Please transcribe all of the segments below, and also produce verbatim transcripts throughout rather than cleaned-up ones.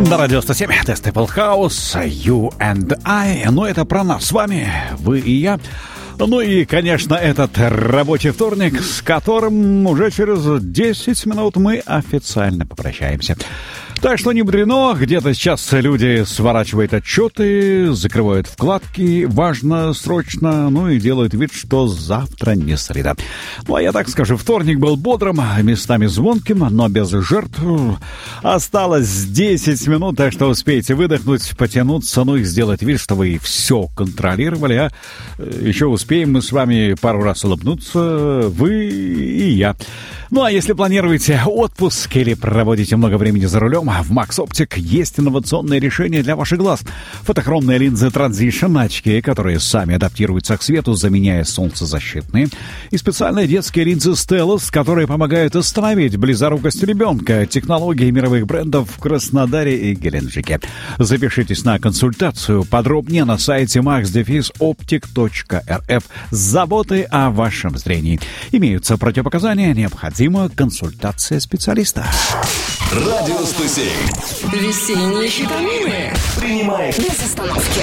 На радио сто семь, The Staple House, You and I. Ну, это про нас с вами, вы и я. Ну и, конечно, этот рабочий вторник, с которым уже через десять минут мы официально попрощаемся. Так что не мудрено, где-то сейчас люди сворачивают отчеты, закрывают вкладки, важно, срочно, ну и делают вид, что завтра не среда. Ну а я так скажу, вторник был бодрым, местами звонким, но без жертв. Осталось десять минут, так что успейте выдохнуть, потянуться, ну и сделать вид, что вы все контролировали, а еще успеем мы с вами пару раз улыбнуться, вы и я. Ну а если планируете отпуск или проводите много времени за рулем, в Max Optic есть инновационное решение для ваших глаз. Фотохромные линзы Transition, очки, которые сами адаптируются к свету, заменяя солнцезащитные. И специальные детские линзы Stellus, которые помогают остановить близорукость ребенка. Технологии мировых брендов в Краснодаре и Геленджике. Запишитесь на консультацию подробнее на сайте max optic точка эр эф с заботой о вашем зрении. Имеются противопоказания, необходима консультация специалиста. Радио сто семь. Весенние витамины. Принимает без остановки.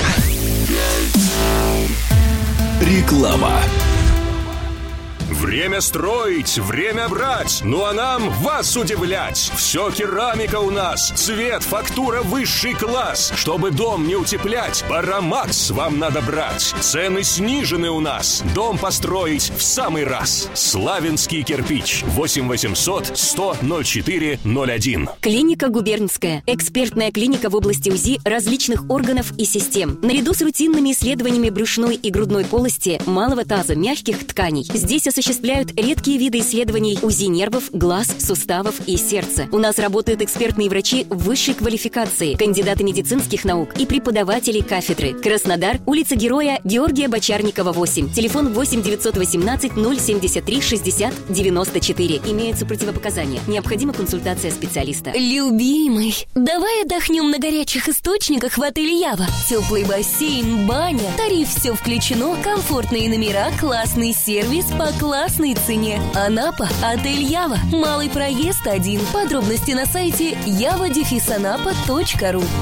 Реклама. Время строить, время брать, ну а нам вас удивлять. Все керамика у нас, цвет, фактура высший класс. Чтобы дом не утеплять, Парамакс вам надо брать. Цены снижены у нас, дом построить в самый раз. Славянский кирпич, восемь восемьсот сто ноль четыре ноль один. Клиника Губернская. Экспертная клиника в области УЗИ различных органов и систем. Наряду с рутинными исследованиями брюшной и грудной полости, малого таза, мягких тканей. Здесь осуществляются редкие виды исследований УЗИ нервов, глаз, суставов и сердца. У нас работают экспертные врачи высшей квалификации, кандидаты медицинских наук и преподаватели кафедры. Краснодар, улица Героя Георгия Бочарникова, восемь. Телефон восемь девятьсот восемнадцать ноль семьдесят три шестьдесят девяносто четыре. Имеются противопоказания. Необходима консультация специалиста. Любимый, давай отдохнем на горячих источниках в отеле Ява. Теплый бассейн, баня, тариф все включено, комфортные номера, классный сервис по классной цене. Анапа, отель Ява. Малый проезд один. Подробности на сайте ява анапа точка ру.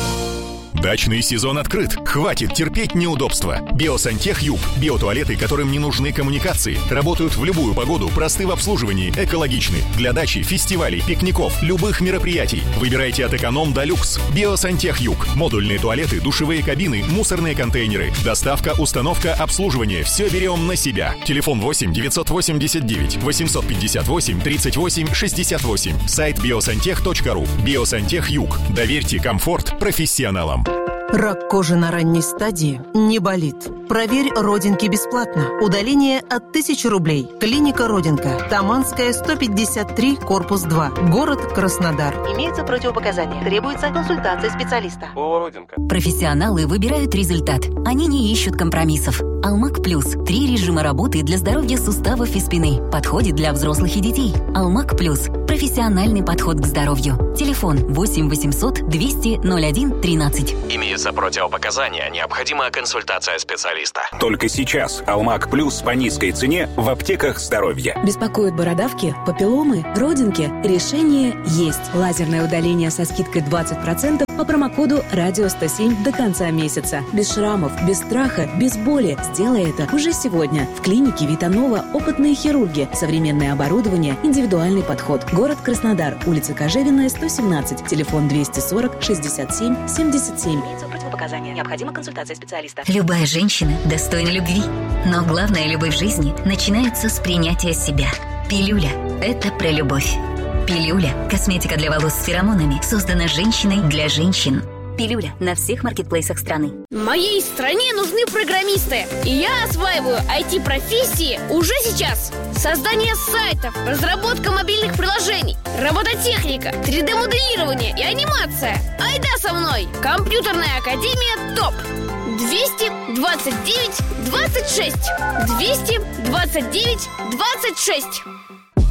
Дачный сезон открыт. Хватит терпеть неудобства. Биосантех Юг. Биотуалеты, которым не нужны коммуникации. Работают в любую погоду, просты в обслуживании, экологичны. Для дачи, фестивалей, пикников, любых мероприятий. Выбирайте от эконом до люкс. Биосантех Юг. Модульные туалеты, душевые кабины, мусорные контейнеры. Доставка, установка, обслуживание. Все берем на себя. Телефон восемь девятьсот восемьдесят девять восемьсот пятьдесят восемь тридцать восемь шестьдесят восемь. Сайт биосантех точка ру. Биосантех Юг. Доверьте комфорт профессионалам. Рак кожи на ранней стадии не болит. Проверь родинки бесплатно. Удаление от тысячи рублей. Клиника Родинка. Таманская, сто пятьдесят три, корпус два. Город Краснодар. Имеются противопоказания. Требуется консультация специалиста. О, Родинка. Профессионалы выбирают результат. Они не ищут компромиссов. Алмак Плюс. Три режима работы для здоровья суставов и спины. Подходит для взрослых и детей. Алмак Плюс. Профессиональный подход к здоровью. Телефон восемь восемьсот двести ноль один тринадцать. Имеются противопоказания. Необходима консультация специалиста. Только сейчас Алмак Плюс по низкой цене в аптеках здоровья. Беспокоят бородавки, папилломы, родинки? Решение есть. Лазерное удаление со скидкой двадцать процентов по промокоду радио сто семь до конца месяца. Без шрамов, без страха, без боли. Сделай это уже сегодня. В клинике Витанова опытные хирурги, современное оборудование, индивидуальный подход. Город Краснодар, улица Кожевенная, сто семнадцать, телефон двести сорок шестьдесят семь семьдесят семь. Имеются противопоказания. Необходима консультация специалиста. Любая женщина достойна любви. Но главная любовь в жизни начинается с принятия себя. Пилюля – это про любовь. Пилюля – косметика для волос с феромонами, создана женщиной для женщин. Пилюля на всех маркетплейсах страны. Моей стране нужны программисты, и я осваиваю ай ти-профессии уже сейчас. Создание сайтов, разработка мобильных приложений, робототехника, три дэ-моделирование и анимация. Айда со мной! Компьютерная академия ТОП. двести двадцать девять двадцать шесть. двести двадцать девять двадцать шесть.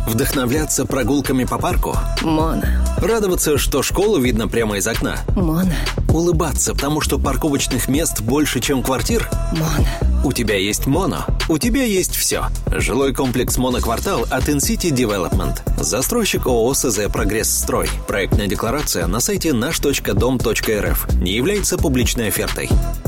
Вдохновляться прогулками по парку? Моно. Радоваться, что школу видно прямо из окна? Моно. Улыбаться, потому что парковочных мест больше, чем квартир? Моно. У тебя есть Моно. У тебя есть все. Жилой комплекс «Моноквартал» от InCity Development. Застройщик ООО СЗ «Прогрессстрой». Проектная декларация на сайте наш точка дом точка эр эф. Не является публичной офертой.